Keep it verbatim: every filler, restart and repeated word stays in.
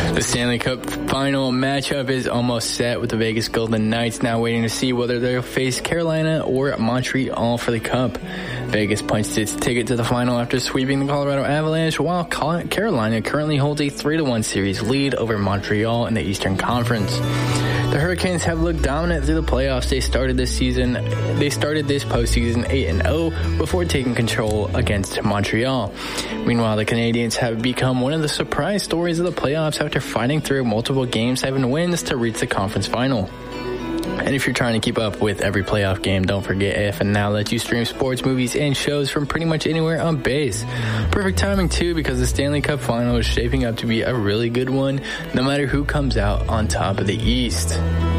The Stanley Cup final matchup is almost set, with the Vegas Golden Knights now waiting to see whether they'll face Carolina or Montreal for the Cup. Vegas punched its ticket to the final after sweeping the Colorado Avalanche, while Carolina currently holds a three to one series lead over Montreal in the Eastern Conference. The Hurricanes have looked dominant through the playoffs. They started this season, they started this postseason eight and oh before taking control against Montreal. Meanwhile, the Canadiens have become one of the surprise stories of the playoffs after fighting through multiple game seven wins to reach the conference final. And if you're trying to keep up with every playoff game, don't forget A F N now lets you stream sports, movies, and shows from pretty much anywhere on base. Perfect timing, too, because the Stanley Cup final is shaping up to be a really good one, no matter who comes out on top of the East.